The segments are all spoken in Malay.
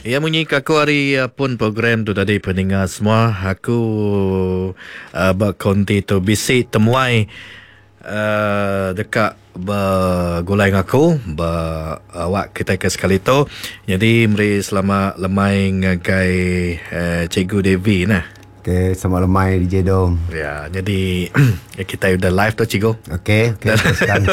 Ya, bunyi aku hari pun program tu tadi pendengar semua. Aku berkonti tu bisik temuai dekat bergulai dengan aku awak kita ke sekali tu. Jadi meri selamat lemai ngagai Cikgu Devi nah. Okay, selamat lemai DJ Dom. Ya, jadi kita udah live tu Cikgu. Okay, teruskan.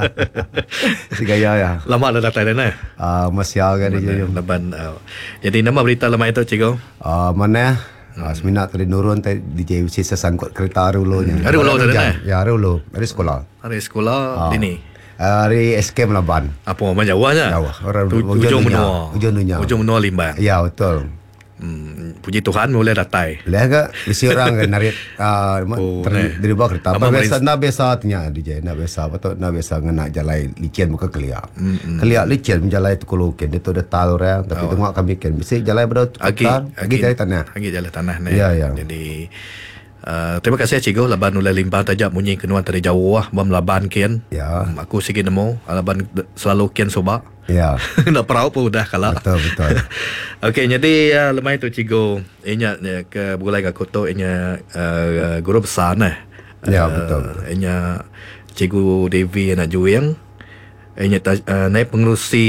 Segaya ya. Lama dah datang dah. Masih agak DJ Dom. Leban. Jadi nama berita lemai tu Cikgu. Mana? Seminat tadi nurun tadi DJ sisa sangkut kereta hari ulunya. Hari ulu dah dah. Ya, hari ulu. Hari sekolah. Hari sekolah ini. Hari SK Melaban. Apa orang Jawa nya? Jawa. Orang Ujung Menua. Ujung dunia. Ujung Menua Limbang. Ya, betul. Puji Tuhan boleh datai. Boleh ke? Isi orang kan narik dari bawah kereta. Biasa tanya DJ. Nak biasa. Betul. Nak biasa nak jalan licin muka keliak. Keliak licin menjalai tu kulukin. Dia tu dah tahu orang. Tapi tengok kami kan. Bisa jalan berapa. Agi jalan tanah. Agi jalan tanah. Ya, ya. Jadi terima kasih Cikgu laban ulai limbang tajak bunyi kenuan dari jauh bam laban kian. Ya. Aku sikit nemu laban selalu kian soba. Ya. Nak perahu pun dah kalah. Betul. Okey, jadi lemai tu Cikgu inya ke bergulai aku tu inya guru besar nah. Ya, betul. Inya Cikgu Devi nak juang. Inya naik pengerusi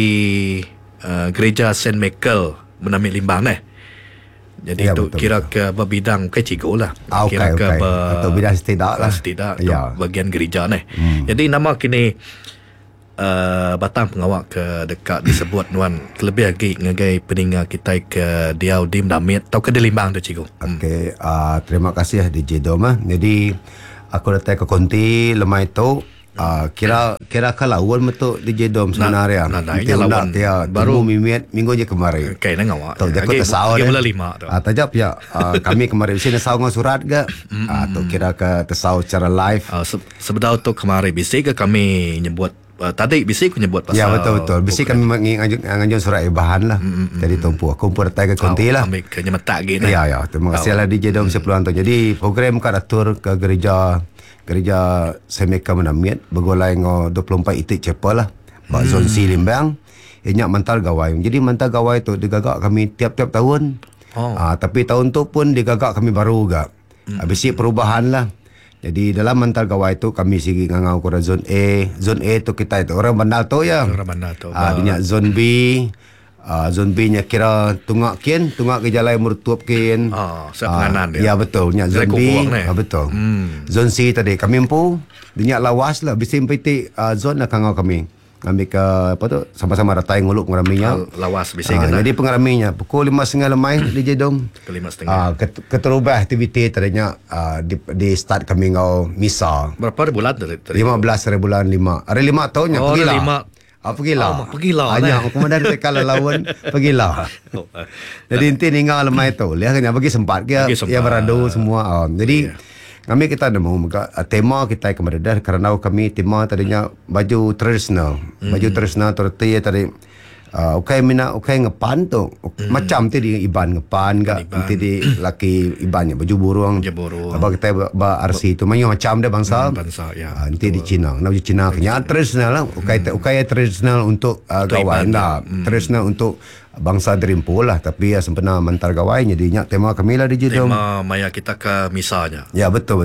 gereja Saint Michael menami limbang nah. Jadi ya, tu betul, kira ke bidang ke Cikgu lah. Kira ke atau bidang setidak lah. Setidak ya. Bagian gereja ni. Jadi nama kini batang pengawak ke dekat disebut nuan kelebih lagi ngagai peninggal kita ke Diau Dim Damit atau ke Delimbang tu Cikgu. Okey, terima kasih DJ Dom. Jadi aku datang ke konti lemai tu. Kira lawan betul DJ Dom sebenarnya. Lawan baru minggu je kemarin. Okey, nang awak. Tahu jago tersau dia. Mula 5 tu. Tajap ya. Kami kemarin sini tersau ngau surat ke? Atau kira ke tersau secara live. Sebenarnya tu kemarin bisik ke kami nyebut tadi bisik aku nyebut pasal. Ya, betul. Bisik kami mengajukan surat bahan lah. Jadi tumpu aku pun datang ke konti lah. Ambil ke nyemetak gini. Ya. Terima kasih lah DJ Dom sepeluang tu. Jadi program kan atur ke gereja Semeka Menamiat bergolai dengan 24 itik chapel lah. Pak Zon C Limbang. Inyak mantal gawai. Jadi mantal gawai tu digagak kami tiap-tiap tahun. Tapi tahun tu pun digagak kami baru juga. Habis perubahan lah. Jadi dalam mantal gawai tu kami sigi ngangau kura zon A. Zon A tu kita itu orang bandar tu ya. Orang bandar tu. Dinyak zon B. Zon B nya kira tungak ke jalan murtuap kian. Sepenganan dia. Ya betul. Nyak zon B. Betul. Zon C tadi kami empu. Dinyak lawas lah. Bisa impiti zon lah kangau kami. Ambil ke apa tu sama-sama ratai nguluk pengeraminya. Lawas bisa kena. Jadi pengeraminya pukul 5.30 lemai DJ Dom. Pukul 5.30. Keterubah aktiviti tadinya di start kami ngau misa. Berapa bulan tadi? 15 hari bulan 5. Hari 5 tahunnya pergilah. 5. Pergilah. Hanya kemudian kalau lawan pergilah. Jadi inti ninggal lemai tu. Lihat kena bagi sempat ke ya beradu semua. Jadi kami kita nemu tema kita kemarin kerana kami tema tadinya baju tradisional. Baju tradisional terti tadi ukai ngepan tu macam tu di iban ngepan enggak nanti di laki ibannya baju burung. Apa kita RC tu macam dia bangsa ya. Nanti di Cina. Baju Cina kenya tradisional lah. Ukai tradisional untuk gawai. Tradisional untuk bangsa Derimpul lah. Tapi sempena mentar gawai jadinya tema kami lah di Jedom. Tema maya kita ke misanya. Ya betul.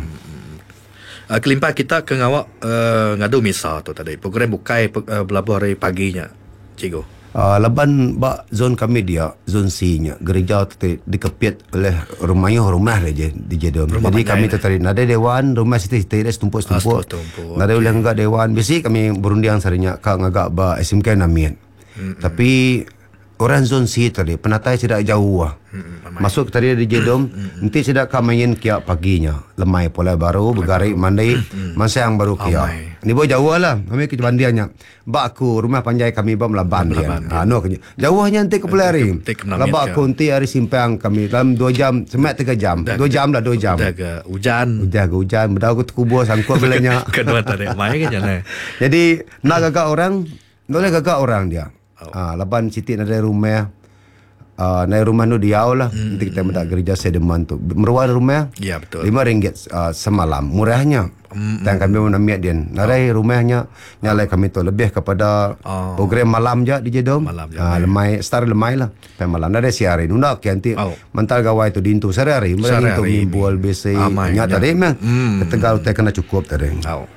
Kelimpah kita ke ngawak ngadu misa tu tadi. Program bukai belabuh hari paginya Cikgu. Leban zon kami dia zon C nya gereja tu dikepit oleh rumah aja di Jedom. Jadi kami tertarik ada dewan rumah situ dia setumpuk. Ada ulang enggak dewan besi kami berundiang sarinya kak ngagak SMK Namian. Tapi orang zon C tadi penatai tidak jauh masuk tadi di Jedom nanti tidak kamain kia paginya lemai pola baru bergarik mandi masa yang baru kia ni boleh jauh lah kami ke bandiannya aku rumah panjai kami melaban dia jauhnya nanti ke pelari labak aku nanti hari simpang kami dalam 2 jam semat 3 jam 2 jam lah 2 jam udah hujan bedah aku kubur sangkut belanya kedua tadi main kan jadi nak gagak orang boleh gagak orang dia laban Siti ada rumah naik rumah tu diau lah. Nanti kita minta gereja sedeman tu. Meruah rumah. Ya, betul. RM5 semalam. Murahnya. Dan kami menamiat dia. Narai rumahnya nyalai kami tu lebih kepada program malam je di Jedom. Malam je. Lemai star lemai lah. Pai malam narai siari nunda nanti mental gawai tu dintu sehari. Mereka tu mimbul besi. Nya tadi mah. Ketegal teh kena cukup tadi.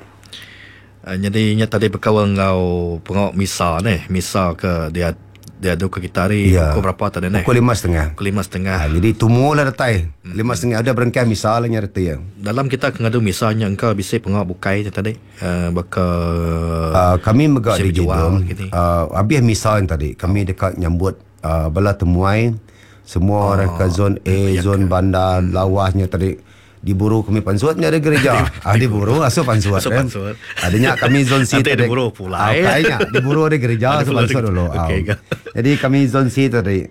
Jadi nya tadi berkawal ngau pengawak misa misa ke dia ada ke kita hari pukul berapa tadi Pukul 5.30. Pukul 5.30. Jadi tumuh lah datai. 5.30 ada berengkai misa lah nyerti ya. Dalam kita ngadu misanya engkau bisa pengawak bukai tadi bakal kami megak di Jedom. Habis misa tadi kami dekat nyambut bala temuai semua orang ke zon A, zon bandar, lawahnya tadi diburu kami pansuatnya ada gereja. Diburu asuh pansuat. Adanya kami zon C tadi. Diburu pula. Kayaknya diburu ada gereja asuh pansuat dulu. Jadi kami zon C tadi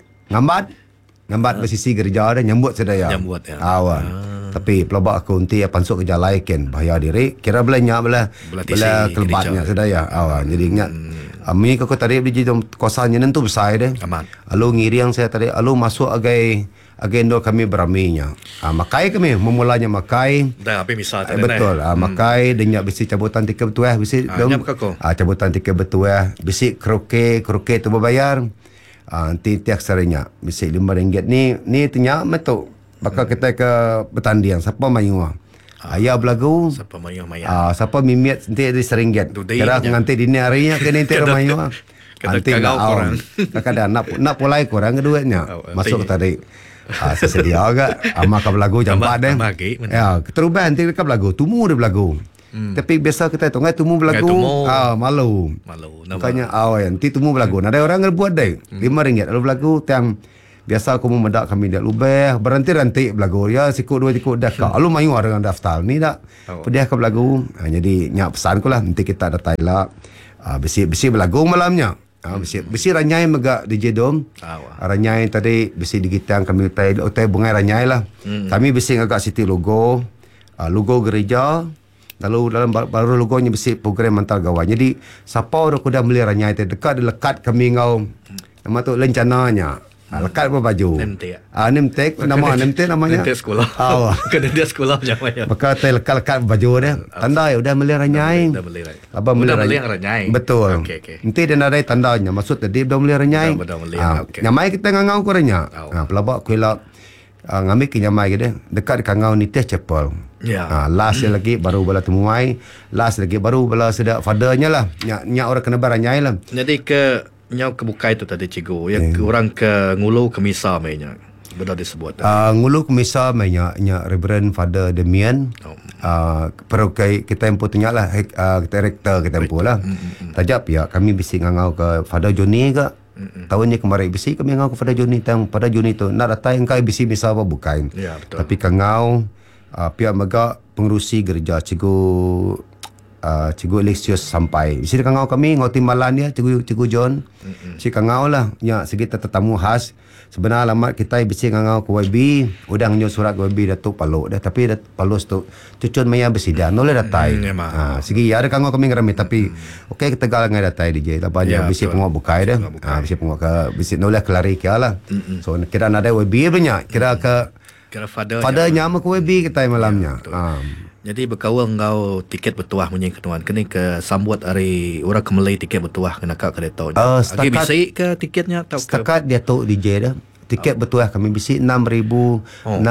ngambat bersisi gereja ada nyambut sedaya. Nyambut ya. Tapi pelabak aku nanti pansuk kerja laiken bahaya diri. Kira belanya belah kelebatnya sedaya. Jadi ingat Ami kau tadi di kosannya nentu besar deh. Aman. Lalu ngiri yang saya tadi lalu masuk agenda kami beraminya. Makai kami memulanya makai. Dah apa misal tadi. Betul. Makai dengan bisi cabutan tiket betul bisi cabutan tiket betul bisi kroke tu berbayar. Nanti tiap sarinya bisi RM5 ni tanya metu. Bakal kita ke bertanding siapa mayu. Ayah belagu. Siapa mayu maya. Siapa mimiat nanti ada RM1. Kira nganti dini harinya kena nanti mayu. Nanti kadang nak pulai kurang keduanya. Masuk tadi. Sesedia agak maka belagu jam 4 deh. Ya, terubah nanti dekat belagu. Tumu dia belagu. Tapi biasa kita tu tumu belagu. Malu. Makanya nanti tumu belagu. Ada orang yang buat deh. RM5 lalu belagu tiang biasa aku memedak kami dak lubeh berhenti-henti belagu ya sikut dua sikut dah ka. Lalu mayu dengan daftar ni dak. Pediah ke belagu. Jadi nyak pesan ku lah nanti kita datang lah. Besi belagu malamnya. Besi ranyai megak di Jedom. Ranyai tadi besi digitang kami utai bungai ranyai lah. Kami besi agak siti logo gereja. Lalu dalam baru logonya besi program mental gawai. Jadi siapa orang kuda beli ranyai tadi dekat kami ngau. Nama tu lencananya. Lekat apa baju? Nemtek. Nemtek nemtek namanya. Nemtek sekolah. Kena dia sekolah macam. Maka lekat baju dia. Tanda udah beli ranyai. Abang beli ranyai. Betul. Nanti dia ada tandanya. Maksud tadi dah beli ranyai. Nyamai kita ngangau kurangnya. Pelabak kuilak ngambil ke nyamai kita dekat kangau Nites Chapel. Last lagi baru bala temuai. Last lagi baru bala sedak fadernya lah. Nyak orang kena baranyai lah. Jadi nyau ke bukai tu tadi cikgu ya orang ke ngulu ke misa mainnya benar disebut ngulu ke misa mainnya Reverend Father Demian perlu kita empu tanya lah kita rektor kita empu lah tajap ya kami bisi ngangau ke Father Johnny ke tahunnya kemarin bisi kami ngangau ke Father Johnny tang Father Johnny tu nak datang engkau bisi misa apa bukai tapi kangau pihak megak pengurusi gereja Cikgu Alexius sampai. Di sini kangau kami ngau timbalan dia Cikgu John. Si kangau lah nya segi tetamu khas. Sebenarnya alamat kita bisi kangau ke YB, udang nyo surat ke YB Datuk Paluk dah tapi Palus tu cucun maya besidan oleh datai. Segi ada kangau kami ngerami tapi okey kita gal ngai datai DJ tapanya bisi penguat bukai dah. Bisi penguat ke bisi noleh kelari lah. So kira ada YB banyak kira fadernya sama ke YB kita malamnya. Jadi berkawal ngau tiket bertuah punya ketuan kini ke sambut hari orang ke Melay tiket bertuah kena kak ke deto. Lagi bisa ke tiketnya tahu ke? Setakat dia tahu DJ dah. Tiket bertuah kami bisi 6,000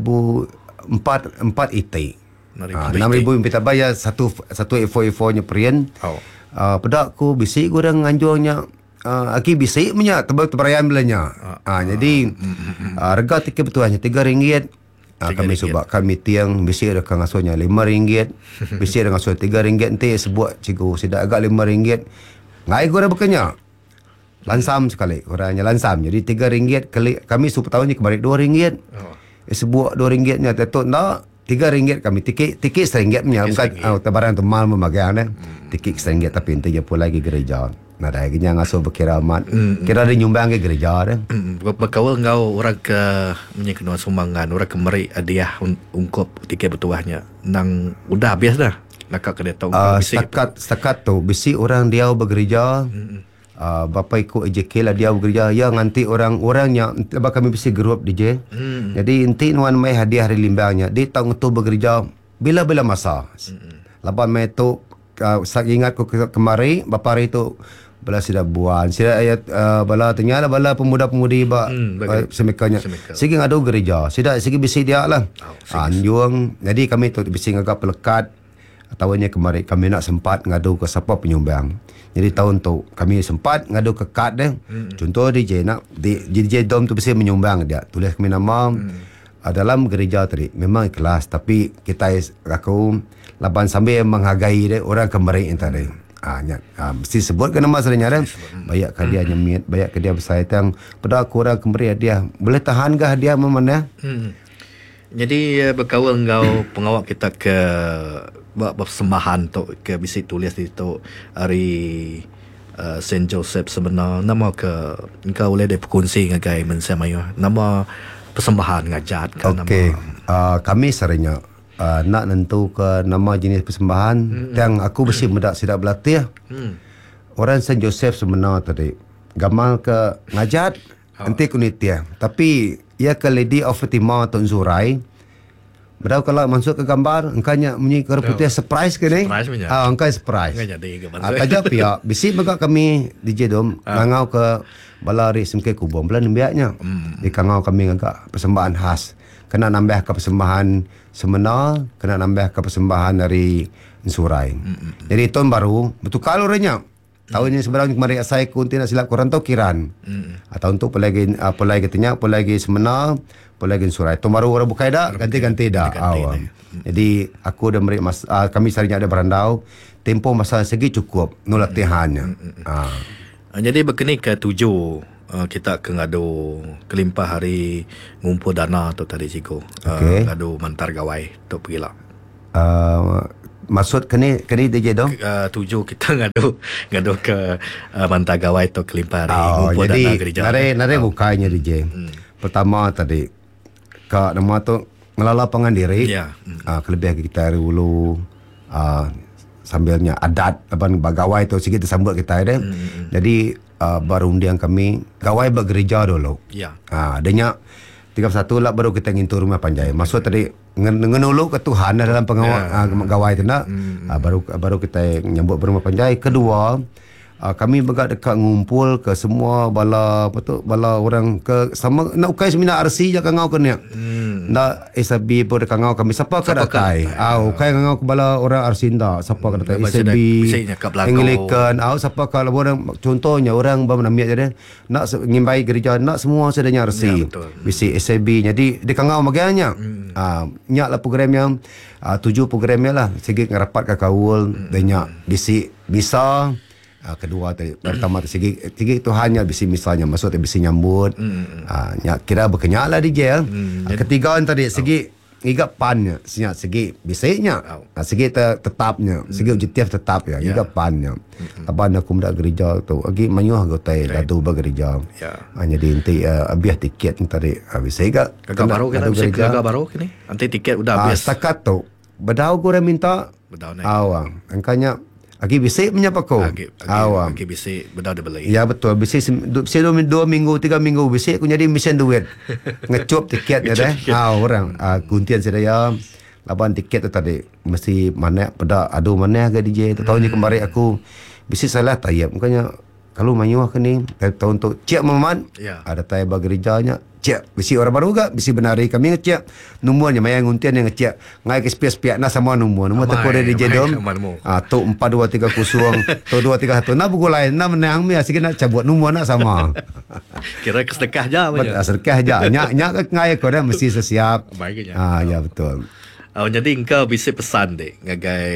4 itik. 6,000 kita bayar satu A4 nya perian. Pedak ku bisi kurang anjurnya aki bisi punya tebal-tebarayan belanya. Jadi harga tiket bertuahnya RM3. Kami sebab kami tiang bisi ada kang asuhnya RM5, bisi ada asuh RM3 nanti sebuat cikgu sidak agak RM5. Ngai gua berkenya. Lansam sekali orangnya lansam. Jadi RM3 kali kami sup tahunnya kemarin RM2. Sebuat RM2 nya tetot nak RM3 kami tiket RM1 punya bukan barang tu mal memagai tiket RM1 tapi nanti je pula lagi gereja. Nah dah kena ngasuh berkiramat. Kira ada nyumbang ke gereja dah. Berkawal ngau orang ke menyekena sumbangan, orang ke meri hadiah ungkap tiket bertuahnya. Nang udah habis dah. Nak ke dia tahu setakat tu bisi orang dia bergereja. bapa ikut AJK lah dia bekerja ya nganti orang-orangnya lepas kami mesti grup DJ. Jadi inti nuan mai hadiah hari limbangnya dia tahu tu bekerja bila-bila masa. Lepas mai tu saya ingat ko kemari bapa hari tu bala sida buan sida ayat bala ternyata bala pemuda-pemudi semekanya sigi ngadu gereja sida sigi bisi dia lah anjung. Jadi kami tu bisi ngagap pelekat tahunnya kemari kami nak sempat ngadu ke siapa penyumbang. Jadi tahun tu kami sempat ngadu ke kad dia. Contoh DJ nak DJ Dom tu mesti menyumbang dia. Tulis kami nama dalam gereja tadi. Memang ikhlas tapi kita aku laban sambil menghargai dia orang kemari tadi. Mesti sebutkan nama sebenarnya dia. Banyak ke dia nyemit, banyak ke dia bersaitang. Pada aku orang kemari dia. Boleh tahan ke dia mana? Jadi berkawal engkau pengawal kita ke buat persembahan tu ke bisi tulis di tu hari Saint Joseph sebenar nama ke engkau boleh dia berkongsi dengan gay mensamayu nama persembahan ngajat ke okay. Nama kami seringnya nak nentu ke nama jenis persembahan yang aku mesti mudah sidak berlatih orang Saint Joseph sebenar tadi gamal ke ngajat nanti kunitia tapi ia ke Lady of Fatima Tun Zurai. Berau kalau masuk ke gambar engkanya bunyi kerap putih surprise ke ni? Surprise punya. Engkai surprise. Engkai jadi ke mana? Kaja pihak bisi megak kami DJ Dom ngangau ke balari semke kubom belan biaknya. Di kangau kami agak persembahan khas. Kena nambah ke persembahan semena, kena nambah ke persembahan dari Surai. Jadi tahun baru betul kalau orangnya. Tahun ini sebenarnya kemarin saya kunti nak silap korang tahu kiran. Tahun tu apa lagi katanya, apa lagi semena, apa lagi surai. Tahun baru orang bukai dah, ganti-ganti dah. Jadi aku dah beri kami seringnya ada berandau. Tempoh masa segi cukup, no latihannya. Jadi berkenaan ke 7 kita ke ngadu kelimpah hari ngumpul dana tu tadi Ciko. Ngadu mantar gawai tu pergilah. Maksud kini DJ dong? 7 kita ngadu ke mantar gawai tu kelimpah hari ngumpul dana gereja. Nare bukanya DJ. Pertama tadi ke nama tu ngelala pengandiri. Kelebihan kita hari dulu sambilnya adat abang bagawai tu sikit tersambut kita ada. Jadi baru undian kami gawai bergereja dulu. Adanya 31 lah baru kita ngintu rumah panjai. Maksud tadi ngenulu ke Tuhan dalam pengawal gawai tu nak. Baru kita nyambut rumah panjai. Kedua kami bergak dekat ngumpul ke semua bala bala orang ke sama nak ukai semina RC je kangau ke ni. Nak SB pun dekat kangau kami siapa ke datai. Ukai kangau ke bala orang RC ndak siapa ke datai SB Anglican siapa ke orang contohnya orang bernamiat je dia nak ngimbai gereja nak semua sedanya RC. Bisi SB jadi di kangau maganya. Nyak lah programnya 7 programnya lah segi ngerapat ke kaul dan nyak bisi bisa kedua tadi pertama segi tu hanya bisi misalnya maksud bisi nyambut kira berkenyak lah DJ ketiga tadi segi igap pannya segi bisanya segi tetapnya segi objektif tetap ya igap pannya taban aku muda gereja tu lagi manyuh gotai dadu bergereja jadi inti abiah tiket tadi bisi igap baru kan gereja baru kini nanti tiket udah habis setakat tu bedau gua minta awang angkanya Aki bisik menyapa kau. Aki bisik benar dia beli. Ya betul. Bisik 2 minggu 3 minggu bisik aku jadi mesin duit. Ngecup tiketnya dah. Orang kuntian saya laban tiket tu tadi mesti mana pada adu mana ke DJ. Tahun ni kemarin aku bisik salah tayap. Makanya kalau mayuah ke ni tahun tu cek maman ada tayap gerejanya cek bisi orang baru gak bisi benari kami ngecek nomornya mayang untian yang ngecek ngai ke spiak na sama nomor teko dari DJ Dom tu 4230 tu 231 na buku lain na menang mi asik nak cabut nomor nak sama kira kesedekah je sedekah je nyak ngai ko dah mesti sesiap ya betul. Jadi engkau bisa pesan dek ngagai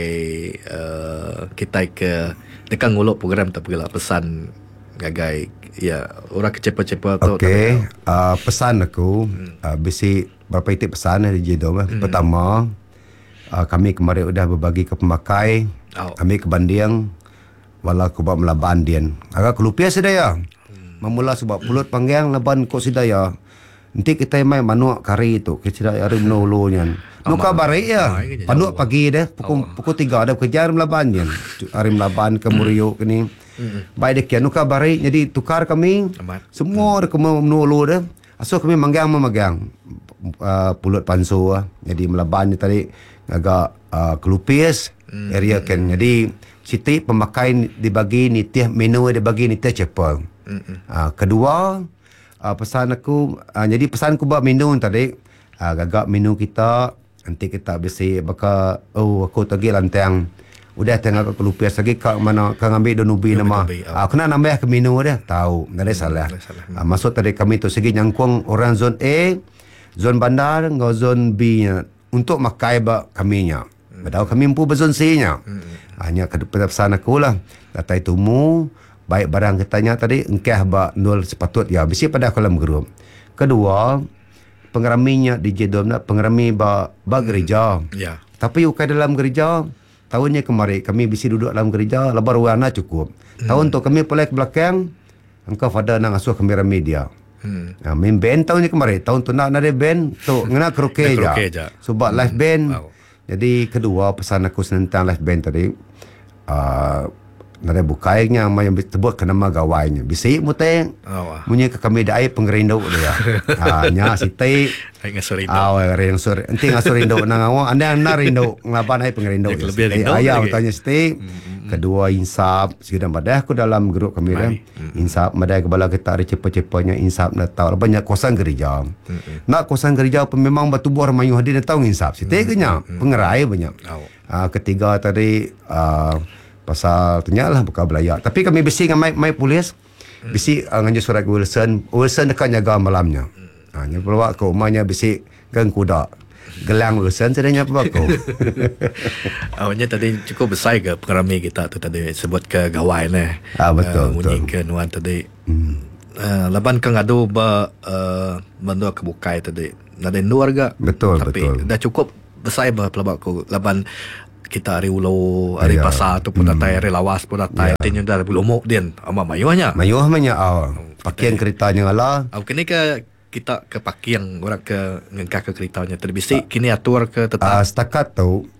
kita ke dekat nguluk program tak pergilah pesan ngagai orang kecepa-cepa tu. Pesan aku bisi berapa itik pesan DJ Dom. Pertama kami kemarin sudah berbagi ke pemakai kami ke Bandiang wala aku buat melaban dian agak kelupia sedaya memula sebab pulut panggang laban kok sedaya nanti kita main manuak kari tu kita ada menolonya nuka barik ya panuak pagi deh pukul 3 ada kerja melaban je hari melaban ke Murio ni baik dek nuka barik jadi tukar kami semua ada menolong deh asal kami memegang pulut panso jadi melaban tadi agak kelupis area kan jadi Siti pemakai dibagi nitih menu dibagi nitih cepel. Kedua pesan aku jadi pesan aku buat menu tadi gagak menu kita nanti kita besi bakal aku tagi lantang udah tengah aku lupa lagi kak mana kang ambil donubi nama aku nak nambah ke menu dia tahu tak ada salah maksud tadi kami tu segi nyangkung orang zon A zon bandar ngau zon B nya untuk makai ba kami nya padahal kami mampu bezon C nya hanya pesan aku lah datai tumu baik barang katanya tadi engkah ba nol sepatut ya besi pada kolam grup. Kedua pengeraminya di Jedom nak pengerami ba gereja. Ya. Tapi ukai dalam gereja tahunnya kemarin kami bisi duduk dalam gereja lebar warna cukup. Tahun tu kami pulai ke belakang engkau pada nang asuh kamera media. Main band tahunnya kemarin tahun tu nak ada band tu ngena keroke je. Sebab live band. Jadi kedua pesan aku tentang live band tadi nada bukainya yang sebut ke nama gawainya bisik muteng punya ke kami dah air pengerindau dia nya siti ngasurindu enti ngasurindu nang awak anda rindu ngelaban air pengerindau ayah tanya siti kedua insap segedam badah aku dalam grup kami dah insap madai kepala kita ada cepat-cepatnya insap nak tahu banyak kosan gereja nak kosan gereja memang batu buah mayu hadir tahu insap siti kenya pengerai banyak ketiga tadi pasal tenyalah buka belayak. Tapi kami besi dengan mai polis. Besi nganja surat Wilson dekat jaga malamnya. Nya bawa ke rumahnya besi gang kuda. Gelang Wilson sedanya apa aku. Awalnya tadi cukup besar ke pengerami kita tu tadi sebut ke gawai ni. Betul. Bunyi ke nuan tadi. Laban ke ngadu benua kebukai tadi. Ada nuar ga. Betul. Tapi dah cukup besar pelabak ku. Laban kita hari ulo hari pasar tu pun datai hari lawas pun datai tinyo dah belum din ama mayuhnya pakaian keretanya ala kini ke kita ke pakaian orang ke ngengkak ke keretanya terbisi kini atur ke tetap setakat tu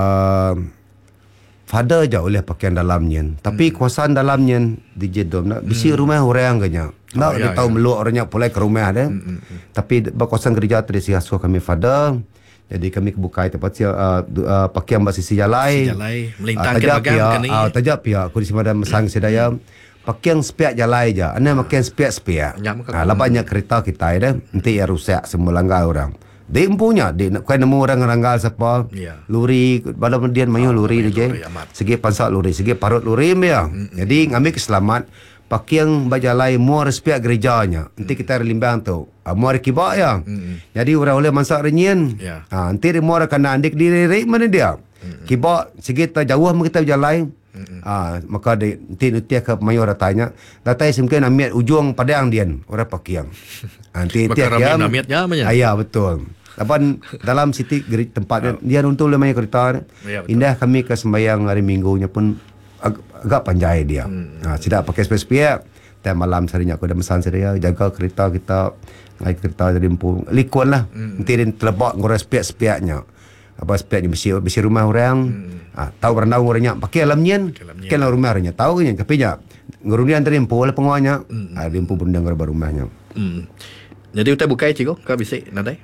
fada je oleh pakaian dalamnya tapi kuasaan dalamnya di Jedom nak bisi rumah orang kanya nak dia tahu meluk orangnya pulai ke rumah dia tapi berkuasaan kerja tadi siasuh kami fada. Jadi kami kebukai tempat pakaian mbak sisi jalai melintangkan bagang kini tajak pia aku di sini ada mesang sedaya pakaian sepiak jalai je anda makan sepiak lah banyak kereta kita ada nanti ya rusak semua langgar orang dia empunya dia nak kau nemu orang ranggal siapa luri pada kemudian mayu luri je segi pansak luri segi parut luri ya jadi ngambil keselamat pakaian bajalai muar sepiak gerejanya nanti kita limbang tu muar kibak ya jadi orang oleh masak renyin nanti muar kena andik diri mana dia kibak segitu jauh kita berjalai maka nanti ke mayor datanya datai semkin amiat ujung padang dia orang pakaian nanti tiap ayah betul Lapan dalam siti tempatnya dia untuk lemah kereta indah kami ke sembahyang hari minggunya pun agak panjai dia. Tidak pakai spesial. Tiap malam seharinya aku dah mesan saya jaga kereta kita naik kereta jadi empu likun lah. Nanti dia terlebak ngurus spiak-spiaknya. Apa spiaknya besi rumah orang. Tahu berenang orangnya pakai alamnya. Kan rumah orangnya tahu kan tapi nya ngurunian tadi empu lah penguanya. Dia empu berundang ke rumahnya. Jadi kita bukai cikgu kau bisik nadai.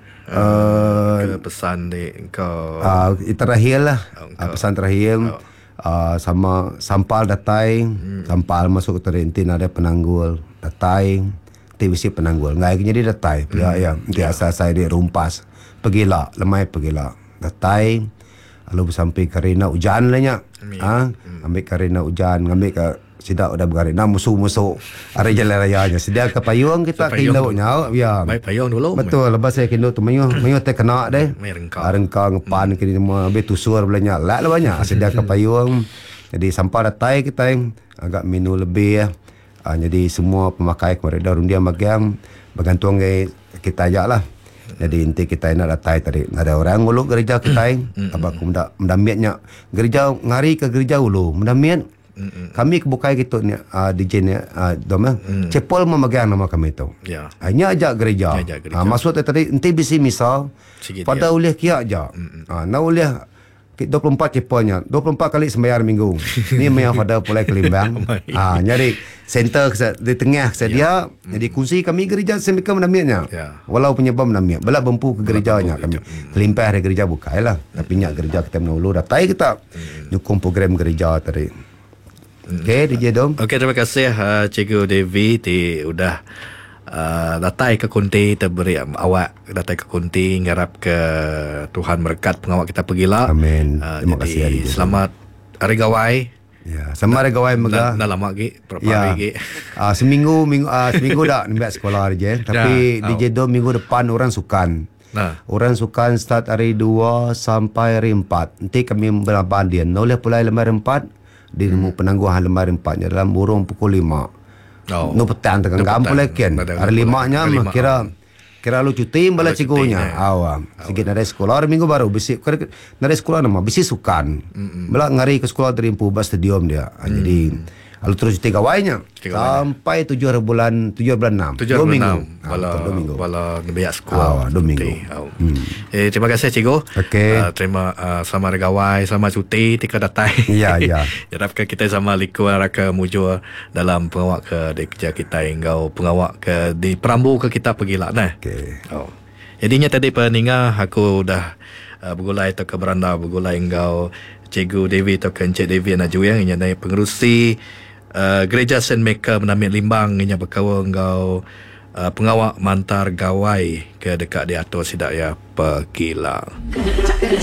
Ke pesan di kau terakhir lah pesan terakhir. Sama sampal datai sampal masuk ke terintin ada penanggul datai TVC penanggul ngai jadi datai ya biasa saya di rumpas pergilah lemai pergilah datai lalu sampai karena hujan lahnya ambil karena hujan ngambil ke sidak udah berkarena musuh-musuh hari jalan rayanya sedia ke payung kita kindaunya ya baik payung dulu betul lepas saya kindau tu mayuh teh kena deh rengkang ngepan kini semua habis tusur belanya lah banyak sedia ke payung jadi sampah datai kita agak minu lebih ya jadi semua pemakai kemarin dah rundia magang bergantung kita aja lah jadi inti kita nak datai tadi ada orang nguluk gereja kita abang aku mendamiatnya gereja ngari ke gereja ulu mendamiat Kami kebukai gitu ni DJ ni dom cepol memagang nama kami tu. Ya. Hanya ajak gereja. Maksud tadi enti bisi misal Sikit pada uliah kia aja. Na uliah 24 cepolnya 24 kali sembayar minggu. Ni memang pada pulai Kelimbang. Jadi center di tengah sedia. Jadi kunci kami gereja semika menaminya. Walau penyebab menamia. Bela bempu ke gerejanya kami. Kelimpah dari gereja bukailah. Tapi nyak gereja kita menulu datai kita. Nyukung program gereja tadi. Okey DJ Dom. Okey, terima kasih Cikgu Devi udah datai ke Kunti, terberi awak datai ke Kunti, ngarap ke Tuhan berkat pengawak kita pergilah. Amin. Terima kasih hari selamat hari gawai. Ya, sama hari gawai mega. Dah lama lagi, berapa hari lagi. Seminggu dah nimbat sekolah je. Tapi DJ Dom minggu depan orang sukan. Orang sukan start hari 2 sampai hari 4. Nanti kami berlapan dia. Noleh pulai lembar 4 di penangguhan lembar 4-nya dalam burung pukul 5. No petang tekan kampung lagi kan. Hari 5-nya kira lu cuti bala cikunya. Awam. Sikit nare sekolah hari minggu baru bisi nare sekolah nama bisi sukan. Bala ngari ke sekolah dari Puba stadium dia. Jadi lalu terus cuti gawainya sampai 7 bulan 6. 2 minggu. Bala nebiak sekolah. 2 minggu. Terima kasih Cikgu. Okey. Terima sama hari gawai, sama cuti tika datai. Ya. Harapkan kita sama liku raka mujur dalam pengawak ke di kerja kita hingga pengawak ke di perambu ke kita pergilah nah. Okey. Jadinya tadi peninga aku dah bergulai atau ke beranda bergulai hingga Cikgu Devi atau ke Encik Devi Najwa yang naik pengerusi Gereja Saint Michael menamik Limbang yang berkawa hingga pengawak mantar gawai ke dekat di atas sidak ya pergilah.